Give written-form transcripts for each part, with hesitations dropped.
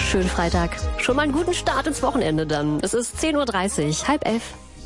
schönen Freitag. Schon mal einen guten Start ins Wochenende dann. Es ist 10.30 Uhr, 10:30.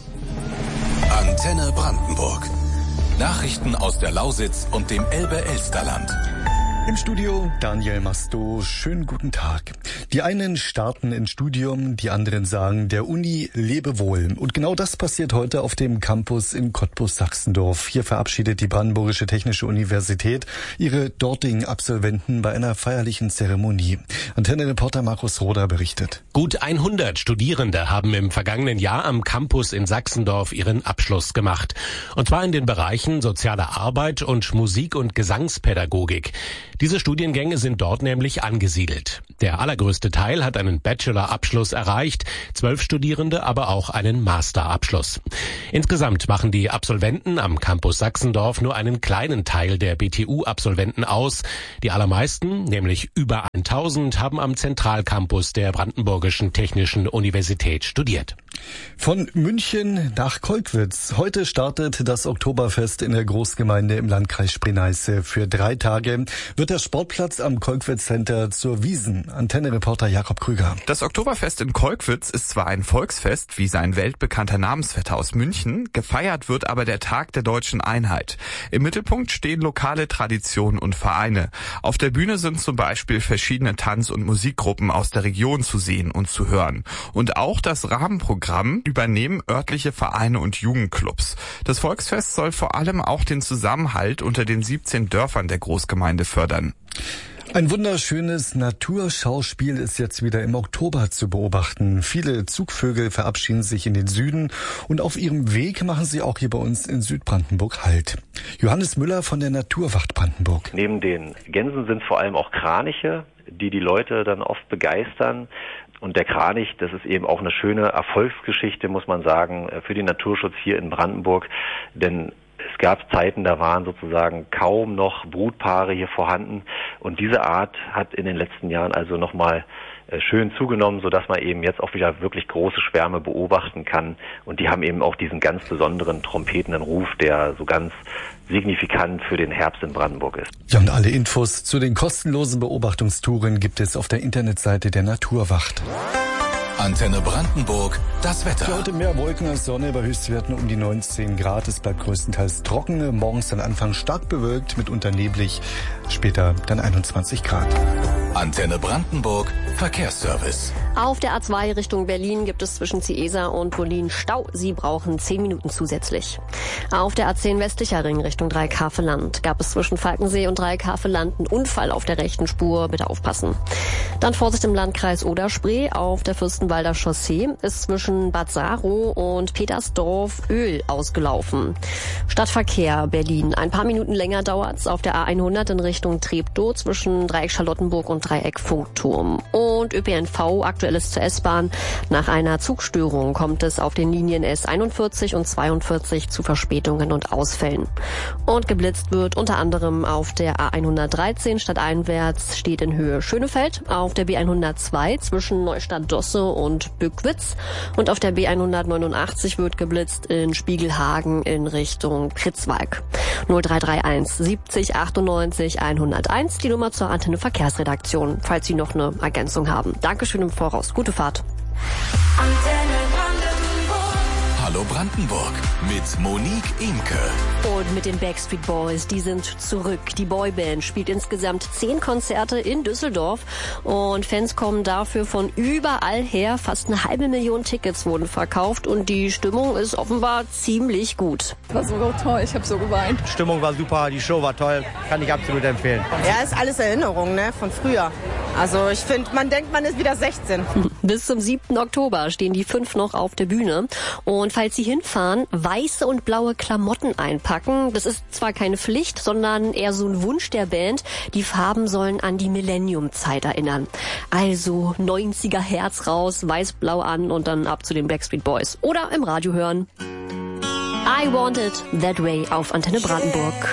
Antenne Brandenburg. Nachrichten aus der Lausitz und dem Elbe-Elsterland. Im Studio Daniel Masto, schönen guten Tag. Die einen starten ins Studium, die anderen sagen der Uni lebe wohl. Und genau das passiert heute auf dem Campus in Cottbus-Sachsendorf. Hier verabschiedet die Brandenburgische Technische Universität ihre dortigen Absolventen bei einer feierlichen Zeremonie. Antenne-Reporter Markus Roder berichtet. Gut 100 Studierende haben im vergangenen Jahr am Campus in Sachsendorf ihren Abschluss gemacht. Und zwar in den Bereichen soziale Arbeit und Musik- und Gesangspädagogik. Diese Studiengänge sind dort nämlich angesiedelt. Der allergrößte Teil hat einen Bachelor-Abschluss erreicht, 12 Studierende aber auch einen Master-Abschluss. Insgesamt machen die Absolventen am Campus Sachsendorf nur einen kleinen Teil der BTU-Absolventen aus. Die allermeisten, nämlich über 1000, haben am Zentralcampus der Brandenburgischen Technischen Universität studiert. Von München nach Kolkwitz. Heute startet das Oktoberfest in der Großgemeinde im Landkreis Spree-Neiße. Für 3 Tage wird der Sportplatz am Kolkwitz Center zur Wiesn. Antenne-Reporter Jakob Krüger. Das Oktoberfest in Kolkwitz ist zwar ein Volksfest, wie sein weltbekannter Namensvetter aus München, gefeiert wird aber der Tag der deutschen Einheit. Im Mittelpunkt stehen lokale Traditionen und Vereine. Auf der Bühne sind zum Beispiel verschiedene Tanz- und Musikgruppen aus der Region zu sehen und zu hören. Und auch das Rahmenprogramm übernehmen örtliche Vereine und Jugendclubs. Das Volksfest soll vor allem auch den Zusammenhalt unter den 17 Dörfern der Großgemeinde fördern. Ein wunderschönes Naturschauspiel ist jetzt wieder im Oktober zu beobachten. Viele Zugvögel verabschieden sich in den Süden und auf ihrem Weg machen sie auch hier bei uns in Südbrandenburg Halt. Johannes Müller von der Naturwacht Brandenburg. Neben den Gänsen sind vor allem auch Kraniche, die Leute dann oft begeistern. Und der Kranich, das ist eben auch eine schöne Erfolgsgeschichte, muss man sagen, für den Naturschutz hier in Brandenburg. Denn es gab Zeiten, da waren sozusagen kaum noch Brutpaare hier vorhanden. Und diese Art hat in den letzten Jahren also nochmal schön zugenommen, sodass man eben jetzt auch wieder wirklich große Schwärme beobachten kann. Und die haben eben auch diesen ganz besonderen trompetenden Ruf, der so ganz signifikant für den Herbst in Brandenburg ist. Ja, und alle Infos zu den kostenlosen Beobachtungstouren gibt es auf der Internetseite der Naturwacht. Antenne Brandenburg, das Wetter. Für heute mehr Wolken als Sonne bei Höchstwerten um die 19 Grad. Es bleibt größtenteils trocken. Morgens dann Anfang stark bewölkt, mitunter neblig. Später dann 21 Grad. Antenne Brandenburg, Verkehrsservice. Auf der A2 Richtung Berlin gibt es zwischen Ciesa und Bolin Stau. Sie brauchen 10 Minuten zusätzlich. Auf der A10 westlicher Ring Richtung Dreieck-Havelland gab es zwischen Falkensee und Dreieck-Havelland einen Unfall auf der rechten Spur. Bitte aufpassen. Dann Vorsicht im Landkreis Oder-Spree. Auf der Fürstenwalder Chaussee ist zwischen Bad Saro und Petersdorf Öl ausgelaufen. Stadtverkehr Berlin. Ein paar Minuten länger dauert's auf der A100 in Richtung Treptow zwischen Dreieck Charlottenburg und Dreieck Funkturm. Und ÖPNV, aktuelles zur S-Bahn. Nach einer Zugstörung kommt es auf den Linien S41 und 42 zu Verspätungen und Ausfällen. Und geblitzt wird unter anderem auf der A113 stadteinwärts steht in Höhe Schönefeld, auf der B102 zwischen Neustadt-Dosse und Bückwitz und auf der B189 wird geblitzt in Spiegelhagen in Richtung Pritzwalk. 0331 70 98 101, die Nummer zur Antenne Verkehrsredaktion, falls Sie noch eine Ergänzung haben. Dankeschön im Voraus. Gute Fahrt. Antenne Brandenburg. Hallo Brandenburg mit Monique Imke. Und mit den Backstreet Boys, die sind zurück. Die Boyband spielt insgesamt 10 Konzerte in Düsseldorf und Fans kommen dafür von überall her. Fast 500.000 Tickets wurden verkauft und die Stimmung ist offenbar ziemlich gut. Das war so toll, ich habe so geweint. Die Stimmung war super, die Show war toll, kann ich absolut empfehlen. Ja, ist alles Erinnerung, ne, von früher. Also ich finde, man denkt, man ist wieder 16. Bis zum 7. Oktober stehen die 5 noch auf der Bühne. Und falls Sie hinfahren, weiße und blaue Klamotten einpacken. Das ist zwar keine Pflicht, sondern eher so ein Wunsch der Band. Die Farben sollen an die Millennium-Zeit erinnern. Also 90er Herz raus, weiß-blau an und dann ab zu den Backstreet Boys. Oder im Radio hören. I Want It That Way auf Antenne Brandenburg.